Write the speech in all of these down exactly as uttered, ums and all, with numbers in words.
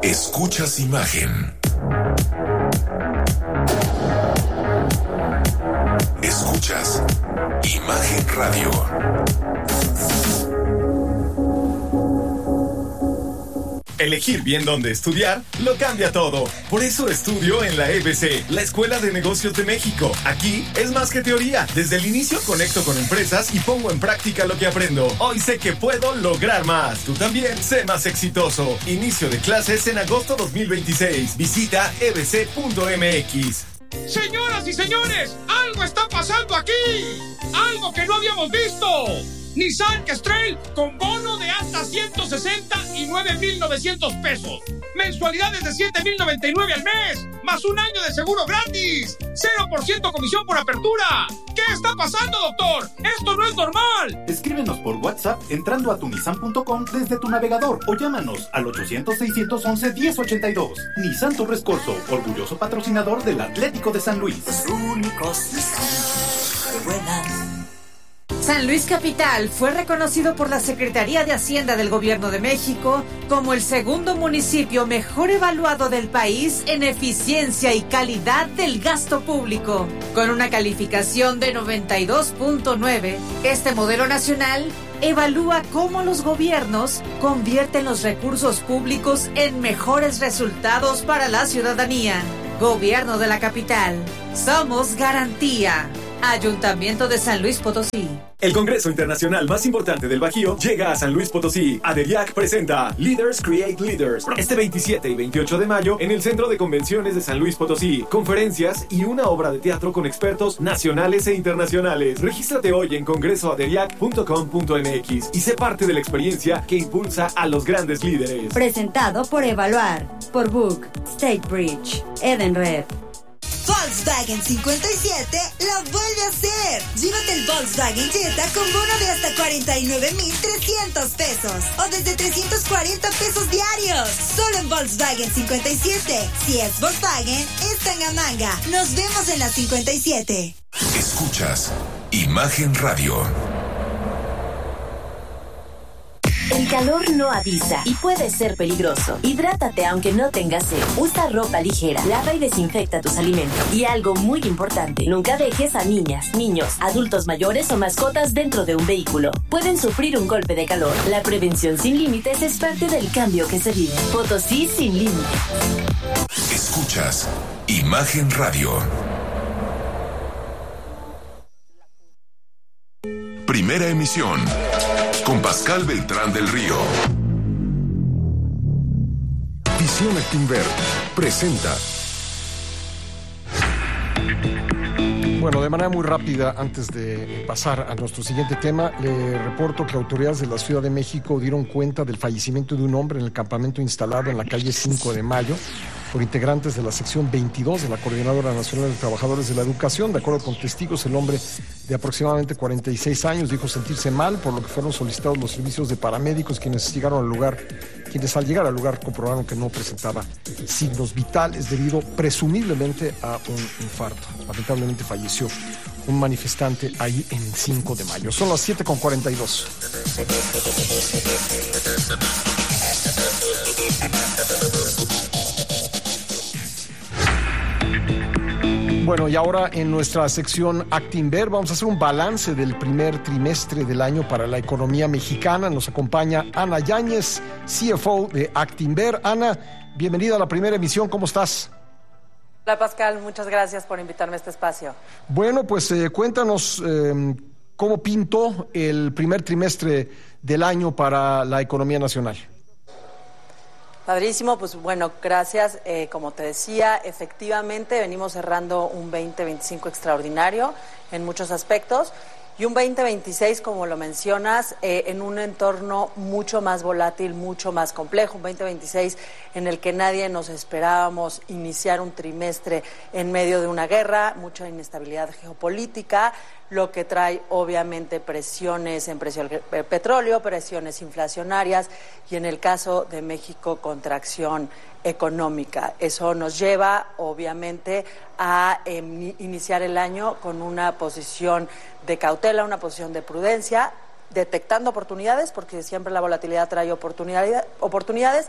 Escuchas Imagen. Escuchas Imagen Radio. Elegir bien dónde estudiar lo cambia todo. Por eso estudio en la E B C, la Escuela de Negocios de México. Aquí es más que teoría. Desde el inicio conecto con empresas y pongo en práctica lo que aprendo. Hoy sé que puedo lograr más. Tú también sé más exitoso. Inicio de clases en agosto dos mil veintiséis. Visita e b c punto m x. Señoras y señores, algo está pasando aquí. Algo que no habíamos visto. Nissan X-Trail con bono de hasta ciento sesenta y nueve mil novecientos pesos. Mensualidades de siete mil noventa y nueve al mes. Más un año de seguro gratis. cero por ciento comisión por apertura. ¿Qué está pasando, doctor? ¡Esto no es normal! Escríbenos por WhatsApp entrando a tu nissan punto com desde tu navegador o llámanos al ochocientos, seiscientos once, diez ochenta y dos. Nissan Torres Corzo, orgulloso patrocinador del Atlético de San Luis. Los únicos Nissan que vuelan. San Luis Capital fue reconocido por la Secretaría de Hacienda del Gobierno de México como el segundo municipio mejor evaluado del país en eficiencia y calidad del gasto público. Con una calificación de noventa y dos punto nueve, este modelo nacional evalúa cómo los gobiernos convierten los recursos públicos en mejores resultados para la ciudadanía. Gobierno de la Capital. Somos garantía. Ayuntamiento de San Luis Potosí. El Congreso Internacional más importante del Bajío llega a San Luis Potosí. ADERIAC presenta Leaders Create Leaders este veintisiete y veintiocho de mayo en el Centro de Convenciones de San Luis Potosí. Conferencias y una obra de teatro con expertos nacionales e internacionales. Regístrate hoy en congreso aderiac punto com punto m x y sé parte de la experiencia que impulsa a los grandes líderes. Presentado por Evaluar, por Book, State Bridge, Edenred. Volkswagen cincuenta y siete lo vuelve a hacer. Llévate el Volkswagen Jetta con bono de hasta cuarenta y nueve mil trescientos pesos o desde trescientos cuarenta pesos diarios. Solo en Volkswagen cincuenta y siete. Si es Volkswagen, es Tangamanga. Nos vemos en la cincuenta y siete. Escuchas Imagen Radio. El calor no avisa y puede ser peligroso. Hidrátate aunque no tengas sed. Usa ropa ligera, lava y desinfecta tus alimentos. Y algo muy importante, nunca dejes a niñas, niños, adultos mayores o mascotas dentro de un vehículo. Pueden sufrir un golpe de calor. La prevención sin límites es parte del cambio que se vive. Potosí sin límites. Escuchas Imagen Radio. Primera emisión. Con Pascal Beltrán del Río. Visión Actinver presenta. Bueno, de manera muy rápida, antes de pasar a nuestro siguiente tema, le reporto que autoridades de la Ciudad de México dieron cuenta del fallecimiento de un hombre en el campamento instalado en la calle cinco de mayo por integrantes de la sección veintidós de la Coordinadora Nacional de Trabajadores de la Educación. De acuerdo con testigos, el hombre de aproximadamente cuarenta y seis años dijo sentirse mal, por lo que fueron solicitados los servicios de paramédicos, quienes llegaron al lugar, quienes al llegar al lugar comprobaron que no presentaba signos vitales debido presumiblemente a un infarto. Lamentablemente falleció un manifestante ahí en cinco de mayo. Son las siete con cuarenta y dos. Bueno, y ahora en nuestra sección Actinver vamos a hacer un balance del primer trimestre del año para la economía mexicana. Nos acompaña Ana Yáñez, C F O de Actinver. Ana, bienvenida a la primera emisión, ¿cómo estás? Hola Pascal, muchas gracias por invitarme a este espacio. Bueno, pues eh, cuéntanos eh, cómo pintó el primer trimestre del año para la economía nacional. Padrísimo, pues bueno, gracias. Eh, como te decía, efectivamente venimos cerrando un veinte veinticinco extraordinario en muchos aspectos y un veinte veintiséis, como lo mencionas, eh, en un entorno mucho más volátil, mucho más complejo, un veinte veintiséis en el que nadie nos esperábamos iniciar un trimestre en medio de una guerra, mucha inestabilidad geopolítica, lo que trae obviamente presiones en precio del petróleo, presiones inflacionarias y en el caso de México contracción económica. Eso nos lleva obviamente a eh, iniciar el año con una posición de cautela, una posición de prudencia, detectando oportunidades, porque siempre la volatilidad trae oportunidades, oportunidades,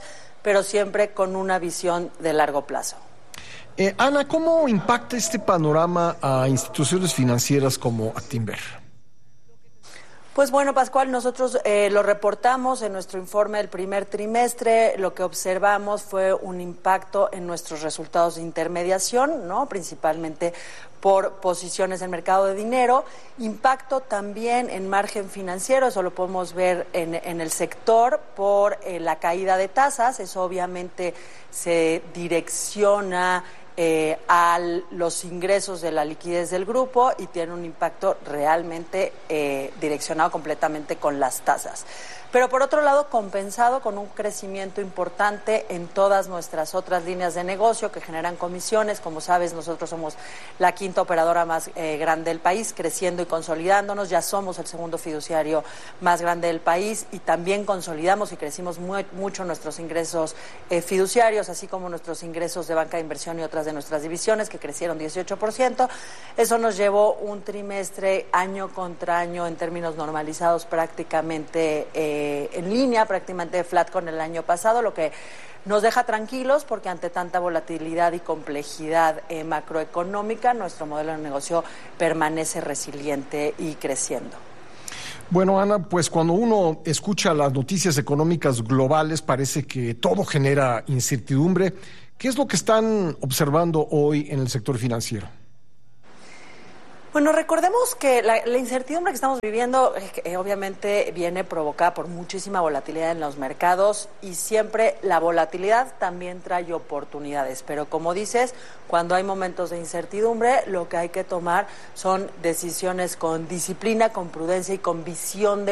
pero siempre con una visión de largo plazo. Eh, Ana, ¿cómo impacta este panorama a instituciones financieras como Actinver? Pues bueno, Pascual, nosotros eh, lo reportamos en nuestro informe del primer trimestre. Lo que observamos fue un impacto en nuestros resultados de intermediación, ¿no? Principalmente por posiciones en mercado de dinero, impacto también en margen financiero, eso lo podemos ver en, en el sector por eh, la caída de tasas, eso obviamente se direcciona Eh, a los ingresos de la liquidez del grupo y tiene un impacto realmente eh, direccionado completamente con las tasas. Pero por otro lado, compensado con un crecimiento importante en todas nuestras otras líneas de negocio que generan comisiones. Como sabes, nosotros somos la quinta operadora más eh, grande del país, creciendo y consolidándonos. Ya somos el segundo fiduciario más grande del país y también consolidamos y crecimos muy, mucho nuestros ingresos eh, fiduciarios, así como nuestros ingresos de banca de inversión y otras de nuestras divisiones que crecieron dieciocho por ciento. Eso nos llevó un trimestre año contra año en términos normalizados prácticamente eh, en línea, prácticamente flat con el año pasado, lo que nos deja tranquilos porque ante tanta volatilidad y complejidad eh, macroeconómica, nuestro modelo de negocio permanece resiliente y creciendo. Bueno, Ana, pues cuando uno escucha las noticias económicas globales parece que todo genera incertidumbre. ¿Qué es lo que están observando hoy en el sector financiero? Bueno, recordemos que la, la incertidumbre que estamos viviendo eh, obviamente viene provocada por muchísima volatilidad en los mercados y siempre la volatilidad también trae oportunidades. Pero como dices, cuando hay momentos de incertidumbre, lo que hay que tomar son decisiones con disciplina, con prudencia y con visión de